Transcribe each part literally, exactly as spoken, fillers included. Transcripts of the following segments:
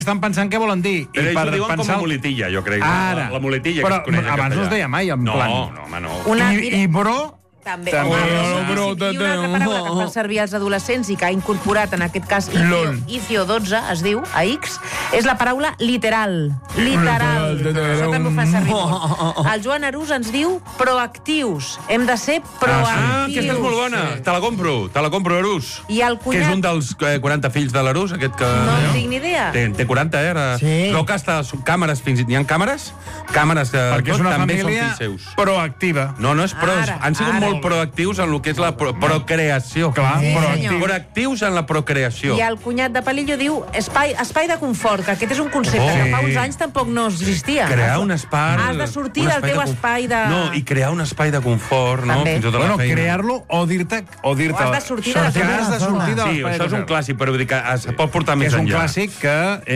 estan pensant què volen dir. Però ells ho diuen com a muletilla, jo crec. Ara. La muletilla però que es coneix en abans no es deia mai, en no, plan. No, no, home, no. Una, I, I bro... També. També. Home, Oh, sí, bro, sí, I una altra paraula que fan servir els adolescents i que ha incorporat, en aquest cas, Lol. Icio dotze, es diu, a X, és la paraula literal. Literal. Això també ho fan servir molt. El Joan Arús ens diu proactius. Hem de ser proactius. Ah, aquesta és molt bona. Te la compro, te la compro, Arús. I el Que és un cunyat... dels eh, quaranta fills de l'Arús, aquest que... No en tinc ni idea. Té, té quaranta, eh? Ara. Sí. Però que està, càmeres, fins i tot... Hi ha càmeres? Càmeres que Perquè és tot, una també són família fills seus. proactiva. No, no és pro. Ara, Han sigut ara. molt proactius en el que és la pro procreació. Clar, Sí, proactiu. senyor. Proactius en la procreació. I el cunyat de Palillo diu espai, espai de confort, que aquest és un concepte Oh. que fa uns anys tampoc no existia. Crear un espai... Has de sortir un del teu de conf- espai de... No, i crear un espai de confort, no? També. Fins i tot a la Bueno, feina. crear-lo o dir-te... O dir O has de sortir de la que zona. has de sortir de Sí, l'espai això és de un confort. clàssic, però vull dir que es pot portar més És un enllà. clàssic que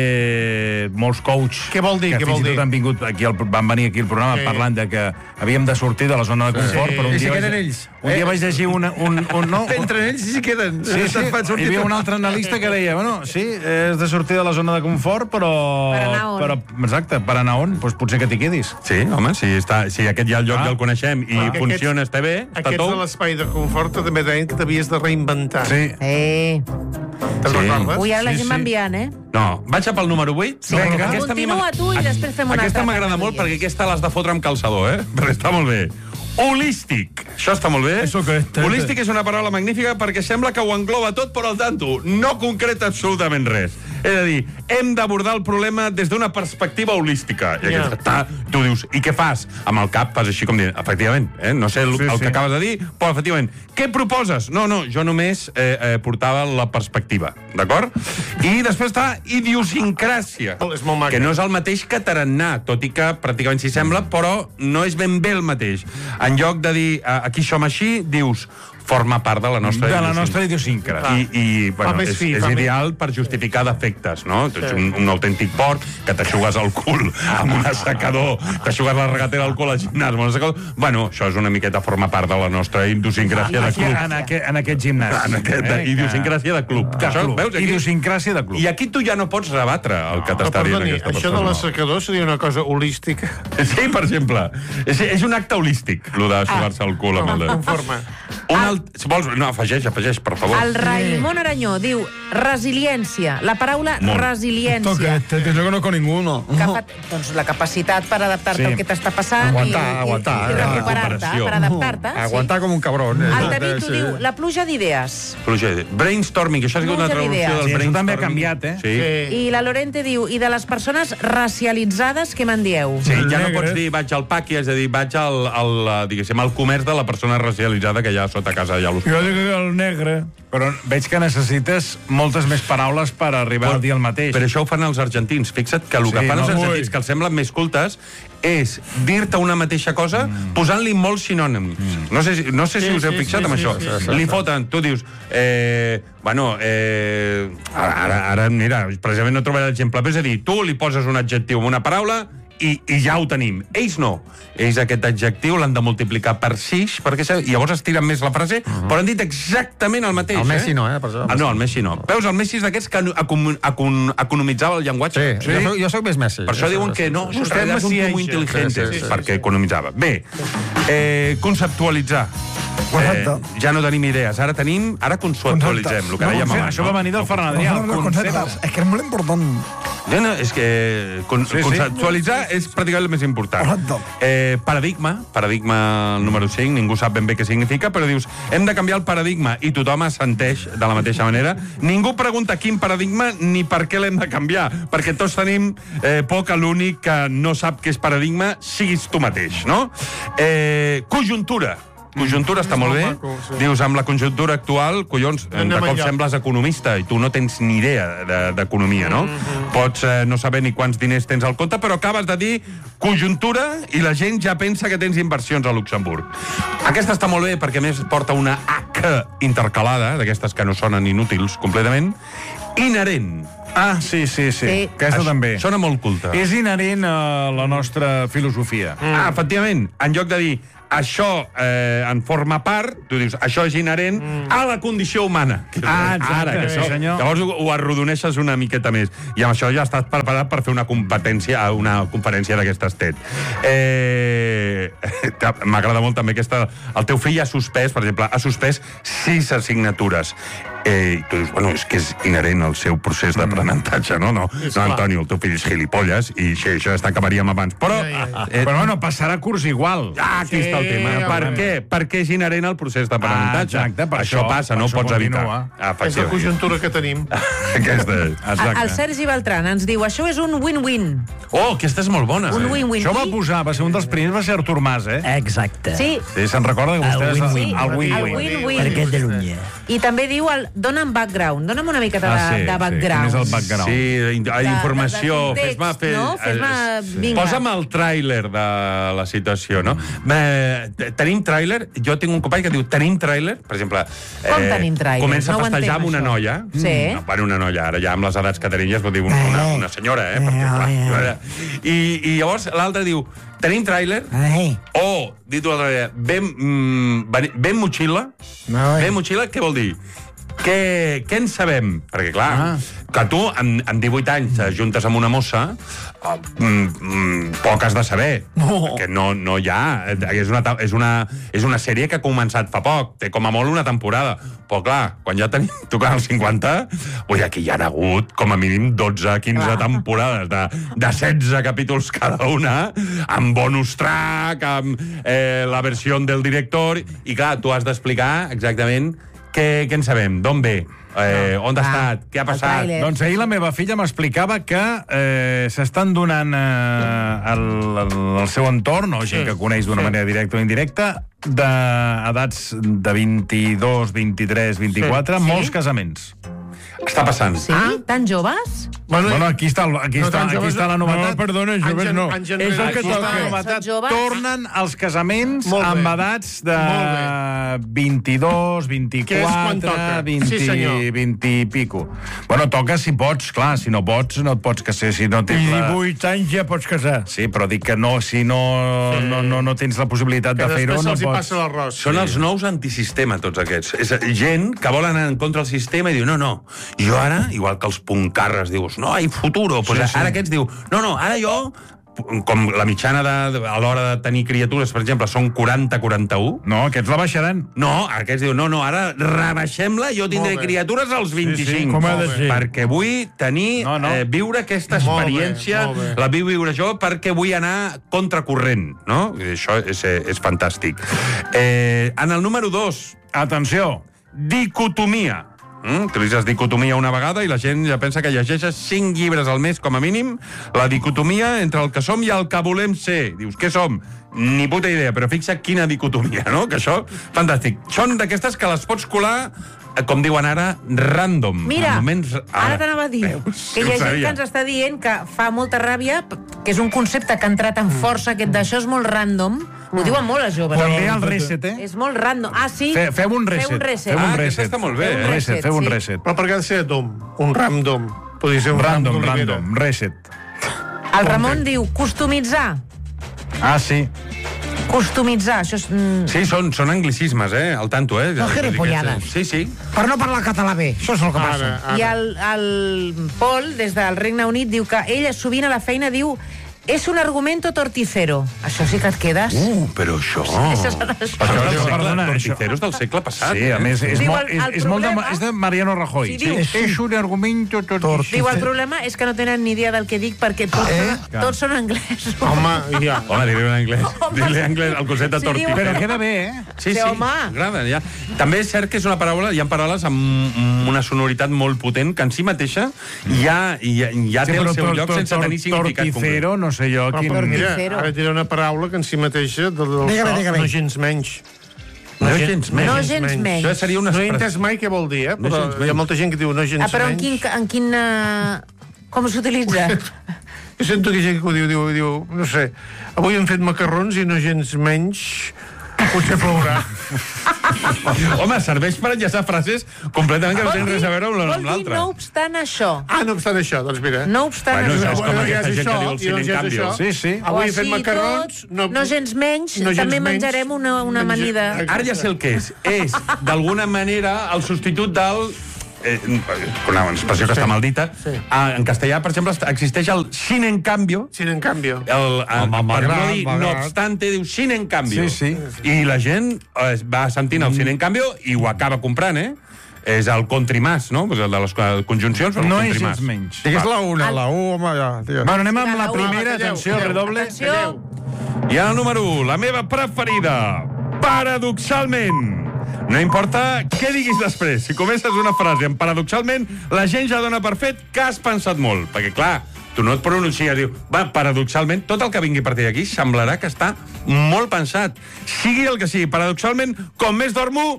eh, molts coach Què vol dir, que què fins vol i tot dir? han vingut aquí al, van venir aquí al programa Sí. parlant de que havíem de sortir de la zona de confort, Sí. però un I si dia, queden vaig, ells? un dia Eh? vaig llegir un, un, un, no, Entren ells i s'hi queden. Sí, sí, hi havia un altre analista que deia, bueno, sí, és de sortir de la zona de confort, però... Per anar on? Però, exacte, per anar on? Pues potser que t'hi quedis. Sí, home, si, està, si aquest ja el lloc Ah. ja el coneixem i Ah. funciona, està bé, està Aquests de tot... l'espai de confort també deien que t'havies de reinventar. Sí. Eh. Te'n Sí. recordes? Ui, ara la Sí, gent sí. va enviant, eh? No, vaig a pel número vuit. Sí, Vinga. Vinga. Continua tu i després fem una Aquesta altra. m'agrada molt perquè aquesta l'has de fotre amb calçador, eh? Perquè està molt bé. Holístic. Això està molt bé. Això què és? Holístic és una paraula magnífica perquè sembla que ho engloba tot, però al tanto no concreta absolutament res. És a dir, hem d'abordar el problema des d'una perspectiva holística. I Ja. aquesta, tu dius, i què fas? Amb el cap fas així com dient, efectivament, eh? no sé el, Sí, el sí. que acabes de dir, però efectivament, què proposes? No, no, jo només eh, eh, portava la perspectiva, d'acord? I després està idiosincràsia, És molt maca. que no és el mateix que tarannà, tot i que pràcticament s'hi sembla, però no és ben bé el mateix. En lloc de dir, eh, aquí som així, dius, forma part de la nostra De la idiosincràsia. nostra idiosincràsia. I, i bueno, Fa més és, fi, és fa més- ideal per justificar defectes, no? Tu ets un, un autèntic porc que t'aixugues el cul amb un assecador, t'aixugues la regatera al cul al gimnàs amb un assecador. Bueno, això és una miqueta forma part de la nostra idiosincràsia de Aquí, club. en, aquest, en aquest gimnàs. En aquest, Eh, idiosincràsia de club. De Això, club. veus, aquí? Idiosincràsia de club. I aquí tu ja no pots rebatre el que Però, t'està dient perdoni, aquesta això de persona. l'assecador seria una cosa holística. Sí, per exemple. És, és un acte holístic, el d'aixugar-se el cul amb el Com de... forma. Un alt... Si vols... No, afegeix, afegeix, per favor. El Raimon Aranyó diu resiliència. La paraula Molt. resiliència. que no conozco ninguno. Que fa, doncs la capacitat per adaptar-te Sí. al que t'està passant Aguantar, i, i, aguantar, i eh? recuperar-te Recuperació. per adaptar-te. Aguantar com un cabrón. Eh? El David Sí. ho diu, la pluja d'idees. Projecte. Brainstorming, això ha sigut una Pluja traducció d'idees. del Sí, això brainstorming. també ha canviat, eh? Sí. Sí. I la Lorente diu, i de les persones racialitzades, què me'n dieu? Sí, ja no Negre. pots dir vaig al paqui, és a dir, vaig al, al, eh, diguéssim, al comerç de la persona racialitzada que hi ha sota casa allà a l'hospital. Jo dic el negre. Però veig que necessites moltes més paraules per arribar a dir el mateix. Però això ho fan els argentins. Fixa't que el Sí, que fan no, els argentins, ui. que els semblen més cultes, és dir-te una mateixa cosa mm. posant-li molts sinònims. Mm. No sé, si- no sé si Sí, us heu sí, fixat sí, amb sí, això. sí, sí, sí. Li foten, tu dius... Eh, bueno, eh, ara, ara, ara, mira, precisament no trobaré l'exemple, però és a dir, tu li poses un adjectiu amb una paraula i, i ja ho tenim. Ells no. Ells aquest adjectiu l'han de multiplicar per sis, perquè i llavors estiren més la frase, uh -huh. però han dit exactament el mateix. El Messi eh? no, eh, per això, el Ah, no, el Messi. Messi no. Veus, el Messi és d'aquests que econ econ economitzava el llenguatge. Sí, jo, soc, jo soc més Messi. Per això diuen que no, Vostè vostè és un messieixa. muy intel·ligent, Sí, sí, sí, perquè sí. economitzava. Bé, eh, conceptualitzar. Eh, ja no tenim idees, ara tenim, ara conceptualitzem, el que No, dèiem sí, abans. això va venir del Ferran Adrià. el concepte. Es que es muy importante. No, no, és que con, Sí, sí. conceptualitzar és pràcticament el més important. Correcte. Eh, paradigma, paradigma número cinc, ningú sap ben bé què significa, però dius, hem de canviar el paradigma i tothom assenteix de la mateixa manera. Ningú pregunta quin paradigma ni per què l'hem de canviar, perquè tots tenim eh, por que l'únic que no sap què és paradigma siguis tu mateix, no? Eh, conjuntura. Conjuntura està molt bé. maco, sí. Dius, amb la conjuntura actual, collons, de Anem cop enlloc. sembles economista i tu no tens ni idea de- d'economia, no? Pots eh, no saber ni quants diners tens al compte, però acabes de dir conjuntura i la gent ja pensa que tens inversions a Luxemburg. Aquesta està molt bé perquè, a més, porta una H intercalada, d'aquestes que no sonen inútils completament. Inherent. Ah, sí, sí, sí. Sí. Aquesta Això també. Sona molt culta. És inherent a la nostra filosofia. Ah, efectivament, en lloc de dir això eh, en forma part, tu dius, això és inherent mm. a la condició humana. Ah, exacte, Ara, que sí, això, senyor. Llavors ho, ho arrodoneixes una miqueta més. I amb això ja estàs preparat per fer una competència, una conferència d'aquestes T E D. Eh, M'agrada molt també aquesta... El teu fill ha suspès, per exemple, ha suspès sis assignatures. Eh, i tu dius, bueno, és que és inherent al seu procés d'aprenentatge, no? No, no Antonio, el teu fill és gilipolles i sí, això està acabaríem abans. Però, Eh, però bueno, passarà curs igual. ah, aquí sí, està el tema. Per home. què? Perquè és inherent al procés d'aprenentatge. Ah, exacte, per això, això, passa, per no ho això pots evitar. continua. Ah, És la conjuntura que tenim. Aquesta, Exacte. El Sergi Beltran ens diu, això és un win-win. Oh, aquesta és molt bona. Un eh? win-win. Això va I- posar, va ser un dels primers, va ser Artur Mas, eh? Exacte. Sí, Sí, se'n recorda que vostè El és win-win. el el win-win. win-win. Per Catalunya. I també diu, el, dona'm background, dona'm una miqueta de, Ah, sí, de sí. background. Quin és el background? Sí, in- de- informació. de context, Fes-me fer... no? Fes-me- eh, vinga. Posa'm el tràiler de la situació, no? Eh, tenim tràiler? Jo tinc un company que diu, tenim tràiler? Per exemple... Com tenim tràiler? Comença No ho a festejar entenc, amb una això. noia. Sí. No, bueno, una noia, ara ja amb les edats que tenim ja es pot dir una, una, una senyora, eh? Perquè, clar, I, I llavors l'altre diu, tenim tràiler? Ai, O, dit d'una altra manera, ben, mm, ben, ben motxilla? Ai. Ben motxilla, què vol dir? Què, què en sabem? Perquè, clar, ah. que tu, amb, amb divuit anys, juntes amb una mossa, oh, mm, mm, poc has de saber. No. Perquè no, no hi ha... És una, ta- és, una, és una sèrie que ha començat fa poc. Té com a molt una temporada. Però, clar, quan ja tenim tocant els cinquanta, vull dir, aquí hi ha hagut com a mínim dotze quinze temporades de, de setze capítols cada una, amb bonus track, amb eh, la versió del director, i, clar, tu has d'explicar exactament què, què en sabem, d'on ve, eh, on ha Ah, estat, què ha el passat. tràiler. Doncs ahir la meva filla m'explicava que eh, s'estan donant eh, al, al seu entorn, o gent que coneix d'una manera directa o indirecta, d'edats de vint-i-dos, vint-i-tres, vint-i-quatre, Sí. molts casaments. Està passant. Sí? Tan joves? Bueno, bueno aquí, està, el- aquí, No, està, tan aquí joves- està la novetat. no, perdona, joves Anys- no. anys És el enrere. que Aquí toca. està la Són novetat. joves. Tornen els casaments Molt bé. amb edats de Molt vint-i-dos, Que és quan vint-i-quatre, toca. vint, Sí, senyor. vint i pico. Bueno, toca si pots, clar, si no pots, no et pots casar, si no I tens la... divuit anys ja pots casar. Sí, però dic que no, si no, Sí. no, no, no tens la possibilitat Que de fer-ho, després no se'ls hi pots. passa l'arròs. Són els nous antisistema, tots aquests. És gent que vol anar en contra del sistema i diu, no, no, jo ara, igual que els puncarres, dius, no, hay futuro. Pues Sí, sí. ara aquests diu, no, no, ara jo, com la mitjana de, a l'hora de tenir criatures, per exemple, són quaranta quaranta-u, No, aquests la baixaran. no, aquests diu, no, no, ara rebaixem-la, jo tindré Molt bé. criatures als vint-i-cinc. com ha de ser. Perquè vull tenir, No, no. Eh, viure aquesta Molt bé, experiència, molt bé. la vull viure jo perquè vull anar contracorrent, no? I això és, és fantàstic. Eh, en el número dos, Atenció, dicotomia. Mm? Utilitzes dicotomia una vegada i la gent ja pensa que llegeixes cinc llibres al mes, com a mínim. La dicotomia entre el que som i el que volem ser. Dius, què som? Ni puta idea, però fixa't quina dicotomia, no? Que això, fantàstic. Són d'aquestes que les pots colar, eh, com diuen ara, random. Mira, En moments... ara t'anava a dir Veus? que hi ha Ho gent sabia. que ens està dient que fa molta ràbia, que és un concepte que ha entrat amb força, aquest d'això és molt random. Ho diuen molt els joves. també el reset, eh? És molt random. Ah, sí? Fe, feu un reset. Feu un reset. Feu un Ah, reset. aquesta està molt bé, Feu un eh? Reset, feu un sí. reset. Però per què ha de ser dom? Un random. Podria ser un Random, ram d'olivera. random, reset. El Ramon diu customitzar. Ah, sí. Customitzar, això és... Mm, Sí, són, són anglicismes, eh? Al tanto, eh? No gilipollades. Sí, sí. Per no parlar català bé, això és el que Ara, passa. ara. I el, el Pol, des del Regne Unit, diu que ell sovint a la feina diu és un argumento torticero. Això sí que et quedes. Uh, però això... Això és el- Això és del segle, Perdona, torticeros del segle passat. Sí, a més, és, Diu molt, el- és, el és, molt de, problema- és de Mariano Rajoy. Sí, diu- és un argumento tot... Diu, el problema és que no tenen ni idea del que dic perquè tots, Eh? són, tots són anglesos. Home, ja. Home, diré en anglès. Home, Diré en sí. anglès el concepte Sí, torticero. diu- Però queda bé, eh? Sí, Sí, sí, home. m'agrada, ja. També és cert que és una paraula, hi ha paraules amb, amb una sonoritat molt potent que en si mateixa ja, ja, ja té el seu tor- lloc tor- sense tor- tenir significat concret. Torticero, no sé jo Però, quin... però mira, Torticero. ara diré una paraula que en si mateixa del, del Digue-la, so, digue-la. no gens menys. No gens menys. No gens menys. Això seria una No he expressió. entès mai què vol dir, eh? No Però gens hi ha menys. molta gent que diu no gens Ah, però en menys. quin... En quin uh, com s'utilitza? Jo sento que hi ha gent que ho diu, diu, diu, no sé, avui hem fet macarrons i no gens menys, potser plourà. Home, serveix per enllaçar frases completament que no tenen res a veure amb Vol dir, l'altra. no obstant això. Ah, no obstant això, doncs mira. No obstant Bueno, això. és com Bueno, ja aquesta és gent que això, diu el i cine doncs en ja és canvi. això. Sí, sí. O Avui he així fet macarrons. tot, no gens menys, no gens també menys. menjarem una, una Menja- amanida. Ara ja sé el que és. És, d'alguna manera, el substitut del... Eh, una expressió que està maldita. Sí. Ah, en castellà, per exemple, existeix el sin en cambio. Sin en cambio. El, el, Home, per malgrat, no dir no malgrat. obstante, diu sin en cambio. Sí, sí. I la gent eh, va sentint el sin en cambio i ho acaba comprant, eh? És el contrimàs, no? Pues el de les conjuncions, el No és contrimàs. gens menys. Digues la una, la U, home, ja. Digues. Bueno, anem amb Vinga, la la u. primera. Calleu, Atenció, calleu. redoble. Atenció. I el número u, la meva preferida. Paradoxalment. No importa què diguis després. Si comences una frase amb paradoxalment, la gent ja dona per fet que has pensat molt. Perquè, clar, tu no et pronuncies, diu, va, paradoxalment, tot el que vingui a partir d'aquí semblarà que està molt pensat. Sigui el que sigui, paradoxalment, com més dormo,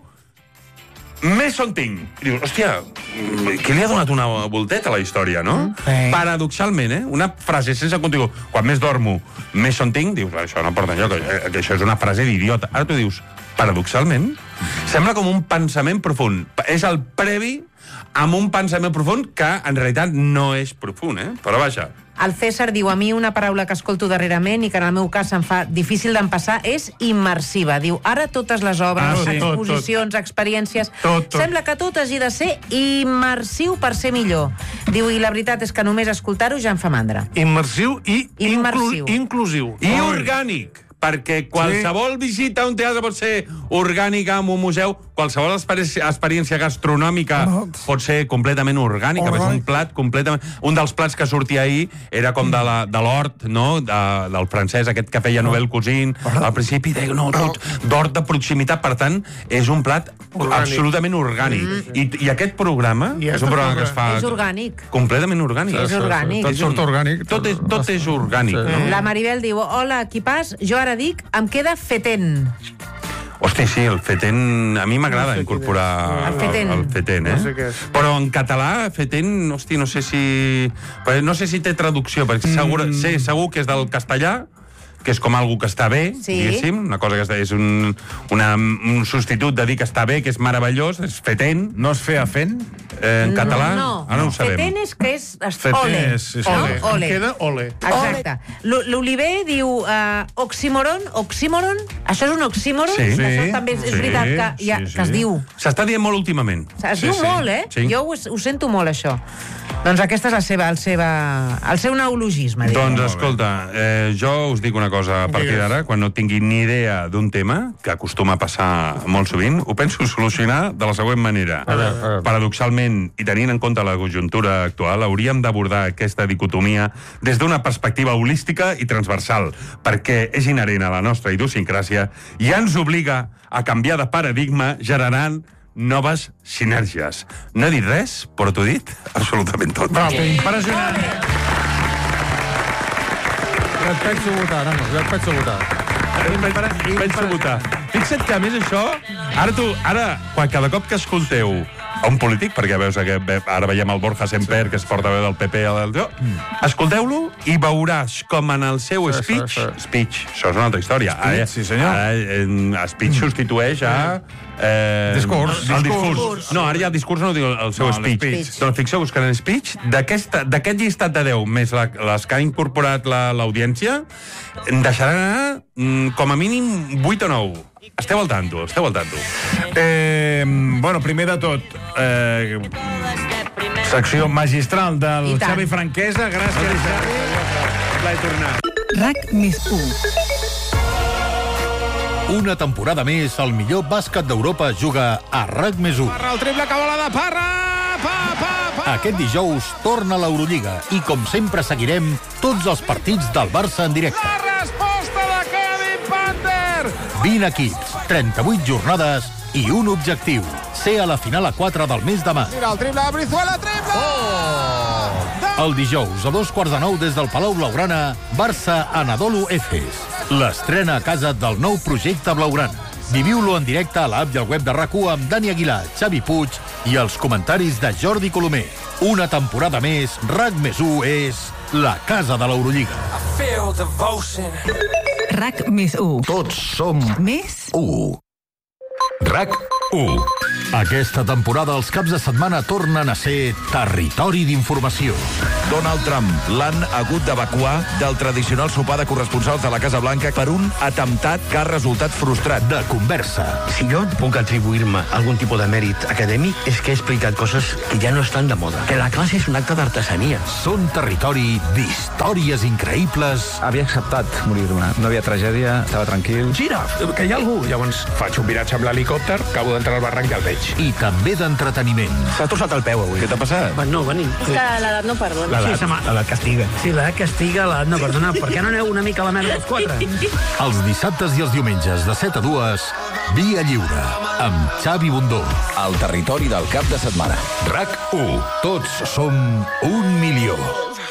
més son tinc. I dius, hòstia, qui li ha donat una volteta a la història, no? Sí. Paradoxalment, eh? Una frase sense contingut. Quan més dormo, més son tinc, dius, això no porta enlloc, que, que això és una frase d'idiota. Ara tu dius, paradoxalment, sembla com un pensament profund. És el previ amb un pensament profund que en realitat no és profund, eh? Però vaja. El César diu, a mi una paraula que escolto darrerament i que en el meu cas em fa difícil d'empassar és immersiva. Diu, ara totes les obres, Ah, sí. exposicions, experiències... Tot, tot. Sembla que tot hagi de ser immersiu per ser millor. Diu, i la veritat és que només escoltar-ho ja em fa mandra. Immersiu i Immersiu. inclu inclusiu. I orgànic, perquè qualsevol visita a un teatre pot ser orgànica, en un museu, qualsevol experi- experiència gastronòmica pot ser completament orgànica, és un plat completament... Un dels plats que sortia ahir era com de la- de l'hort, no?, de, del francès, aquest que feia Nouvelle Cuisine. Al principi deia, no, tot d'hort de proximitat, per tant, és un plat Orgànic. absolutament orgànic. I, I aquest programa I és un programa que es fa... És orgànic. Completament orgànic. És orgànic. Tot surt orgànic. Tot és, tot és orgànic, no? La Maribel diu, hola, equipàs, jo ara dic, em queda fetent. Hosti, sí, el feten... A mi m'agrada No sé incorporar El feten. el, el feten, eh? No sé què és. Però en català, feten, hosti, no sé si... però No sé si té traducció, perquè segur, sé, segur que és del castellà, que és com algú que està bé, Sí. diguéssim, una cosa que està, és un, una, un substitut de dir que està bé, que és meravellós, és feten, No es feia fent? eh, en català, No, ara no ho sabem. fetent és que és... és Fetent ole. és- sí, sí. No? Ole. Ole. Em queda ole. Exacte. L- L'Oliver diu uh, oxímoron, oxímoron, això és un oxímoron? Sí. Això Sí, també és, és sí, veritat que, ja, sí, sí. que es diu. S'està dient molt últimament. Es Sí, diu sí. molt, eh? Sí. Jo ho, ho sento molt, això. Doncs aquesta és la seva, el, seva, el seu neologisme, diguem. Doncs escolta, eh, jo us dic una cosa a partir Digues. d'ara, quan no tingui ni idea d'un tema, que acostuma a passar molt sovint, ho penso solucionar de la següent manera. A veure, a veure. Paradoxalment, i tenint en compte la conjuntura actual, hauríem d'abordar aquesta dicotomia des d'una perspectiva holística i transversal, perquè és inherent a la nostra idiosincràsia i ens obliga a canviar de paradigma generant noves sinergies. No he dit res, però t'ho he dit absolutament tot. Bravo, impressionant. Ja et penso votar, nano, ja et penso votar. Penso votar. Fixa't que, a més, això... Ara, tu, ara quan cada cop que escolteu a un polític, perquè veus que ara veiem el Borja Semper, que es portaveu del P P, del... escolteu-lo i veuràs com en el seu Sí, sí, speech... sí. Speech, això és una altra història. Ara, sí, senyor. Ara, en, speech substitueix a... Eh, Discurs. El Discurs. discurs. No, ara ja el discurs no diu el seu No, speech. l'espeech. Doncs fixeu-vos que en el speech, d'aquesta- d'aquest llistat de deu, més la, les que ha incorporat la- l'audiència, en deixaran anar mm, com a mínim vuit o nou. Esteu al tanto, esteu al tanto. Eh, bueno, primer de tot, eh, secció magistral del I tant. Xavi Franquesa. Gràcies, Xavi. L'he tornat. RAC més u. Una temporada més, el millor bàsquet d'Europa juga a RAC més u. El triple que vola de Parra! Pa, pa, pa! Aquest dijous torna l'Eurolliga i, com sempre, seguirem tots els partits del Barça en directe. Resposta de Kevin Panther! vint equips, trenta-vuit jornades i un objectiu, ser a la final a quatre del mes de març. Mira el triple de Brizuela, triple! Oh! El dijous, a dos quarts de nou des del Palau Blaugrana, Barça Anadolu Efes. L'estrena a casa del nou projecte Blaugrana. Viviu-lo en directe a l'app i al web de RAC u amb Dani Aguilar, Xavi Puig i els comentaris de Jordi Colomer. Una temporada més, RAC més u és la casa de l'Eurolliga. RAC més u. Tots som Més u. RAC u. Aquesta temporada els caps de setmana tornen a ser territori d'informació. Donald Trump l'han hagut d'evacuar del tradicional sopar de corresponsals de la Casa Blanca per un atemptat que ha resultat frustrat. De conversa. Si jo puc atribuir-me algun tipus de mèrit acadèmic és que he explicat coses que ja no estan de moda. Que la classe és un acte d'artesania. Són territori d'històries increïbles. Havia acceptat morir-me. No havia tragèdia, estava tranquil. Gira, que hi ha algú. Llavors faig un viratge amb l'helicòpter, acabo d'entrar al barranc i el veig. I també d'entreteniment. S'ha torçat el peu avui. Què t'ha passat? Va, no, venim. És que l'edat no perdona. L'edat, sí, l'edat castiga. Sí, l'edat castiga, l'edat no perdona. Per què no aneu una mica a la merda els quatre? Els dissabtes i els diumenges de set a dues, Via Lliure, amb Xavi Bundó. El territori del cap de setmana. RAC u. Tots som un milió.